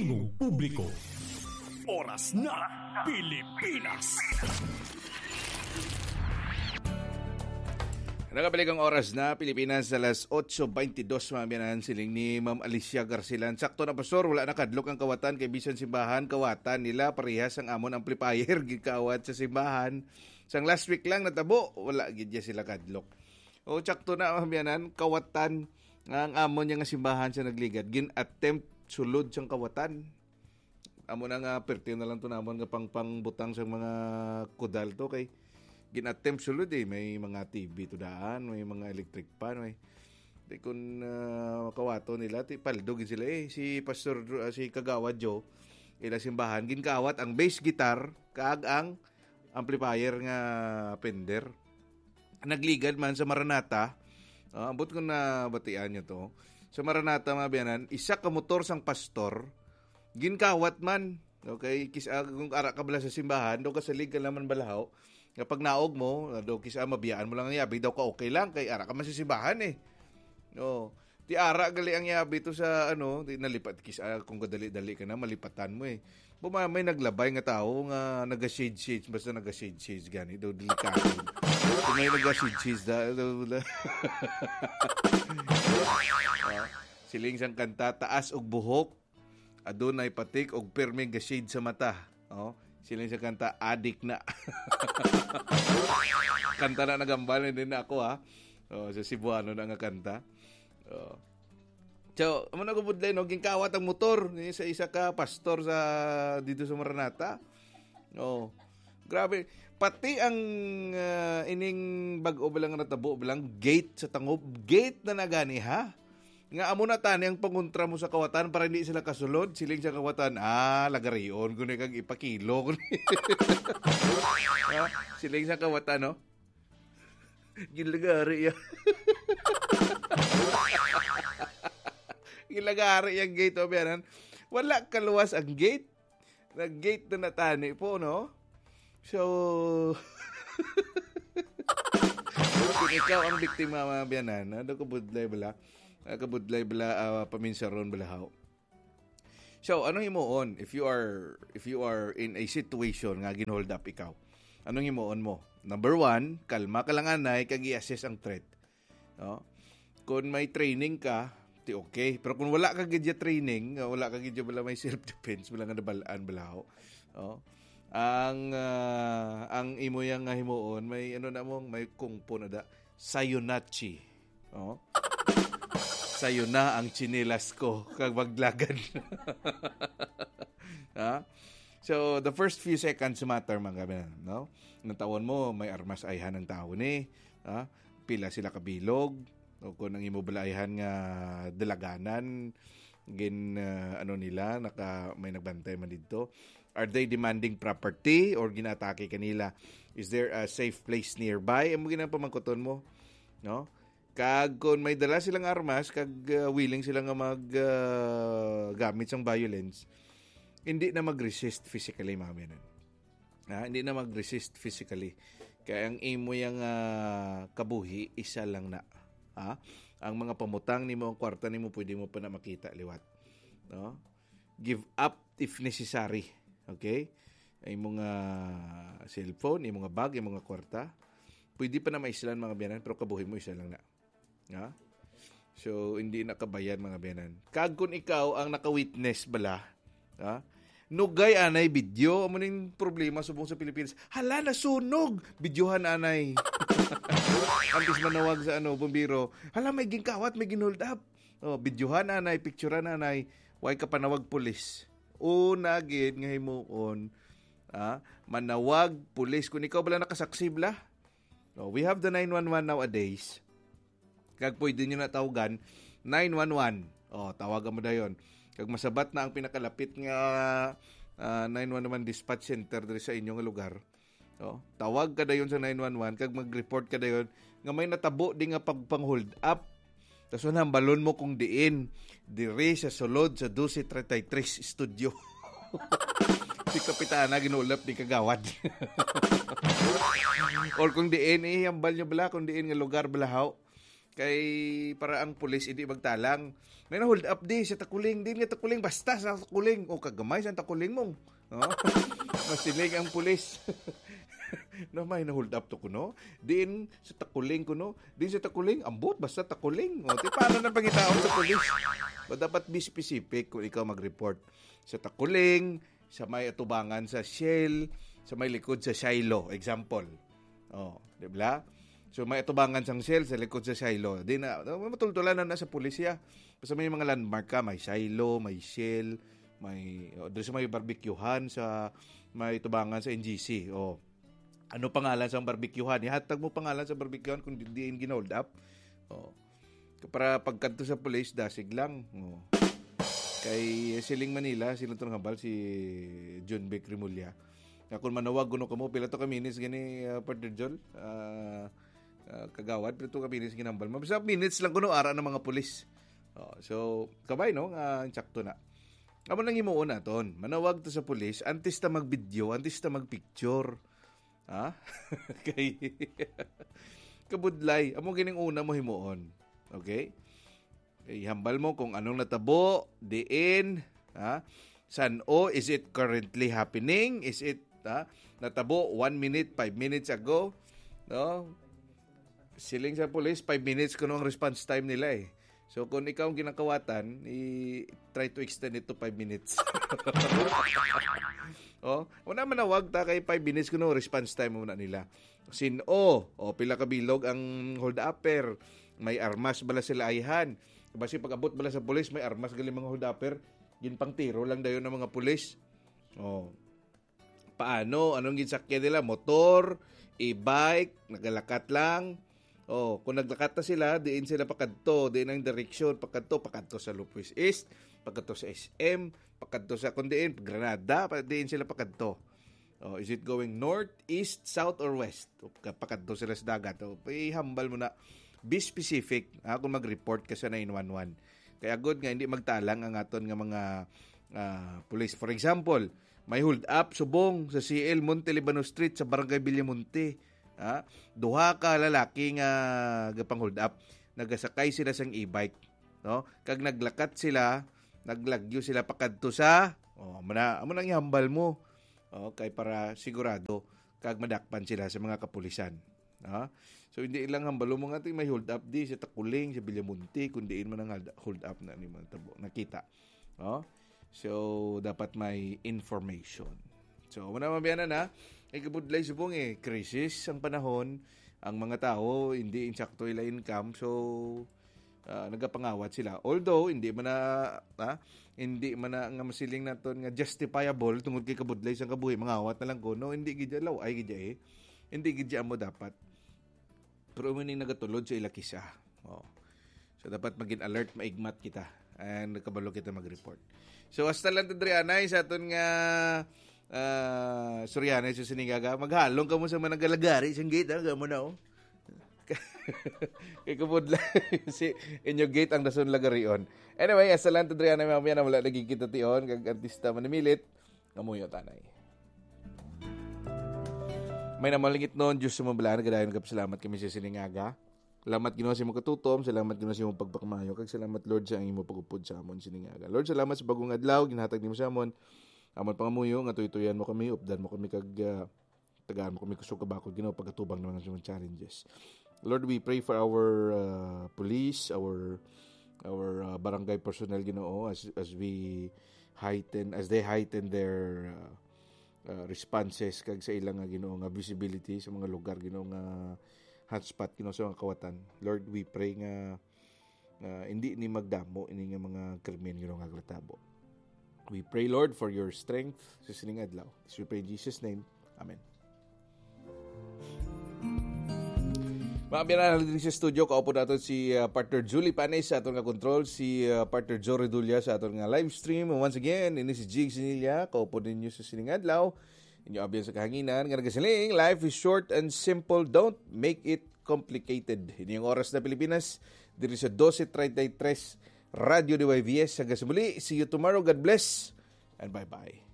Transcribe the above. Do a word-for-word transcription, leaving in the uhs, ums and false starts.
Tingog publiko. Oras na Pilipinas. Nakabalik ang oras na Pilipinas alas eight twenty-two mga biyanan siling ni Ma'am Alicia Garcilan. Sakto na pastor, wala na kadlok ang kawatan kay bisan simbahan, kawatan nila parehas ang amon amplifier gikawat sa simbahan. Sang last week lang natabo, wala gid sila kadlok. O sakto na mga biyanan, kawatan ang amon nga simbahan sa nagligad. Gin attempt sulod siyang kawatan. Amo na nga perti na lang to namon nga pangpangbutang sa mga kudal to kay gin-attempt sulod eh. May mga T V to daan, may mga electric pan, may di kun uh, kawato nila, ti paldogin sila eh. Si Pastor, uh, si Kagawad Joe, ila simbahan, ginkawat ang bass guitar, kaag ang amplifier nga Fender. Nagligad man sa Maranata, uh, ambot ko na batian nyo to, sa Maranata mga biyanan, isa ka motor sang pastor, ginkawat man, okay, kisa kung ara ka bala sa simbahan, do ka salig ka naman balahaw, kapag naog mo, do kisa mabiyaan mo lang ang yabi, daw ka okay lang, kay ara ka man sa simbahan eh. No. Ti ara gali ang yabi to sa ano, di nalipat kisa kung kadali-dali ka na malipatan mo eh. Buma may naglabay nga tao nga naga-shade shades, basta naga-shade shades gani, do delikado. Kung may naga-shade shades da, do, da. uh, siling sang kanta, taas og buhok, adunay patik og perme ga-shade sa mata. Oh, sila sa kanta, adik na. Kanta na nagambal din na ako ha. Oh, sa Cebuano na nga kanta. Oh. So, amo na ko budlay no, ginkawat ang motor ni sa isa ka pastor sa dito sa Maranata. Oh. Grabe, pati ang uh, ining bag-o bilang natabo bilang gate sa Tangob, gate na nagani ha. Nga amo na tani ang pangontra mo sa kawatan para hindi sila kasulod, siling sa kawatan, ah, lagarion, kung kag ipakilo. Ah, siling sa kawatan, no? Gilagari yan. Gilagari yung gate, o biyanan. Wala kaluwas ang gate. Nag-gate na natani po, no? So, kung ikaw ang biktima mga biyanan, ano ko budlay bala? Uh, kabudlay bala uh, paminsaron balahaw. So, anong himuon if you are if you are in a situation nga ginhold up ikaw? Anong himuon mo? Number one, kalma ka lang anay kag i-assess ang threat. No? Kung may training ka, ti okay. Pero kung wala ka gidya training, wala ka gidya bala may self-defense, wala nga nabalaan balahaw. No? Ang uh, ang imo yang nga himuon, may ano na mong may kungpo na da, sayonnachi. No? Sayo na ang chinilas ko kag maglagan. Ha? So, the first few seconds matter mga kabinan, no? Nang tawon mo, may armas ayhan ng tao ni. Ha? Pila sila kabilog. O kung ang imobalayhan nga dalaganan, gin, uh, ano nila, naka, may nagbantay man dito. Are they demanding property or ginatake kanila? Is there a safe place nearby? Ang mga pamangkuton mo, no? Kag kung may dala silang armas, kag uh, willing silang mag uh, gamit sang violence, hindi na mag-resist physically, mga biyanan. Ha? Hindi na mag-resist physically. Kaya ang imo yung uh, kabuhi, isa lang na. Ha? Ang mga pamutang ni mo, ang kwarta ni mo, pwede mo pa na makita, liwat. No? Give up if necessary. Okay? Ay mga cellphone, ay mga bag, ay mga kwarta. Pwede pa na maislan, mga biyanan, pero kabuhi mo, isa lang na. Ha? So, hindi nakabayan mga biyanan. Kag kung ikaw ang naka-witness bala, ha? Nugay anay video, amo ning problema subong sa Pilipinas. Hala, nasunog! Videohan anay. Antes manawag sa ano, bumbiro. Hala, may ginkawat, may ginhold up. Oh, videohan anay, picturean anay. Way ka panawag pulis. Una gid nga himuon, ha? Manawag pulis kung ikaw bala nakasaksi bala. Oh, we have the nine one one nowadays. Kag pwede nyo na tawagan, nine one one. O, tawagan mo na yun. Kag masabat na ang pinakalapit nga uh, nine one one dispatch center diri sa inyong lugar. O, tawag ka na yun sa nine one one. Kag mag-report ka na yun, nga may natabo di nga pagpang-hold up. Tapos unang balon mo kung diin. Diri sa sulod sa twelve thirty-three studio. Si Kapitana ginulap ni Kagawad. Or kung diin, eh, hambal nyo bala, kung diin nga lugar balahaw. Kay para ang pulis hindi magtalang. May na hold up di sa takuling, din nga takuling basta sa takuling o kagamay sa takuling mong. No? Masilig ang pulis. No, may na hold up to kuno. Din sa takuling kuno, din sa takuling ambot basta takuling. O ti paano na pangitaon sa pulis? O dapat be specific kung ikaw mag-report sa takuling, sa may atubangan sa Shell, sa may likod sa Shiloh, example. Oh, di ba? So may atubangan sang Shell sa likod sa Shiloh. Di na matultulan na, na sa pulisya. Kasi may mga landmark ka, may Shiloh, may Shell, may oh, doon sa may barbecuehan sa may tubangan sa N G C. Oh. Ano pangalan sa barbecuehan? Ihatag mo pangalan sa barbecuehan kung di diin ginold up. Oh. Para pagkanto sa police dasig lang. Oh. Kay Siling Manila, silang itong hambal, si John Beck Rimulya. Kung manawag kuno kamo, pila to ka minutes gani, uh, partner Jol, uh, uh, kagawad, pila to ka minutes ginambal. Mabisa minutes lang kuno, ara ng mga pulis. Oh, so, kabay no, nga, uh, tsakto na. Amo nang imuon naton, manawag to sa pulis, antes ta mag-video, antes ta mag-picture. Ha? Kay, kabudlay, amo gining una mo himuon. Okay? Ihambal mo kung anong natabo, diin, ha? San o, is it currently happening? Is it, ha? Natabo one minute, five minutes ago? No? Siling sa police, five minutes kuno ang response time nila eh. So kung ikaw ang ginakawatan, i-try to extend it to five minutes. Oh, una manawag ta kay five minutes kuno response time muna nila. Sin o, o pila ka bilog ang hold upper, may armas bala sila ayhan. Basi pag-abot bala sa pulis, may armas gali mga hold upper, gin pang tiro lang dayon ng mga pulis. Oh. Paano? Anong ginsakyan nila? Motor, e-bike, nagalakat lang. Oh, kung naglakat na sila, diin sila pakadto, diin ang direksyon, pakadto, pakadto sa Lupis East, pakadto sa S M, pakadto sa kundiin, Granada, diin sila pakadto. Oh, is it going north, east, south, or west? Pakadto sila sa dagat. Oh, ihambal mo na. Be specific, ha, kung mag-report ka sa nine one one. Kaya good nga, hindi magtalang ang aton nga mga uh, police. For example, may hold up, subong sa C L Monte Libano Street sa Barangay Villamonte. Ha? Duha ka lalaki nga gapang hold up, nagasakay sila sang e-bike. No? Kag naglakat sila, naglagyo sila pakadto sa, oh, muna, amo nang ihambal mo. Okay, para sigurado, kag madakpan sila sa mga kapulisan. Ha? So hindi ilang hambalo mo nga may hold up di sa Takuling, sa Villamonte, kundi in man ang hold up na ni mga tabo nakita. Oh? So dapat may information. So muna mabiyanan na, ay kabudlay subong eh, crisis ang panahon, ang mga tao hindi insakto ila income, so uh, nagapangawat sila. Although hindi man na ha, hindi man na nga masiling naton nga justifiable tungod kay kabudlay sang kabuhi, mangawat na lang ko, no, hindi gidya law ay gidya eh. Hindi gidya mo dapat. Pero umuning nagatulod sa ila kisa. Oh. So dapat maging alert, maigmat kita. And nakabalo kita mag-report. So hasta lang Adrianay sa aton nga uh, Suryanay sa Sinigaga. Maghalong ka mo sa managalagari isang gate. Ha? Gamo na oh. Kay kabudla si inyo gate ang dason lagarion. Anyway, hasta lang Adrianay mamaya na wala lagi kita tion. Kag artista manimilit. Ngamuyo tanay. May namalingit noon, Diyos sumabalaan, gadayon kap salamat kami sa Siningaga. Salamat Ginoo sa imong katutom, salamat Ginoo sa imong pagpakamayo, kag salamat Lord sa imong pagupod sa amon Siningaga. Lord, salamat sa bagong adlaw, ginhatag nimo sa amon. Amon pangamuyo nga tuytuyan mo kami, updan mo kami kag uh, tagaan mo kami kusog kabakod Ginoo pagkatubang ng mga challenges. Lord, we pray for our uh, police, our our uh, barangay personnel Ginoo as as we heighten as they heighten their uh, Uh, responses kag sa ilang nga Ginoo nga visibility sa mga lugar Ginoo nga hotspot Ginoo sa mga kawatan. Lord, we pray nga uh, hindi ni magdamo ini nga mga krimen Ginoo nga glatabo. We pray Lord for your strength sa sining adlaw. This we pray in Jesus name. Amen. Mga binanal din sa studio, kaupo natin si uh, partner Julie Panes sa aton nga control, si uh, partner Joe Redulla sa aton nga live stream. Once again, ini si Jig Sinilla, kaupo ninyo sa sining adlaw. Inyo abyan sa kahanginan, nga nagasiling, life is short and simple, don't make it complicated. Ini ang oras na Pilipinas, diri sa twelve thirty-three, Radio D Y V S. Hanggang sa muli, see you tomorrow, God bless, and bye-bye.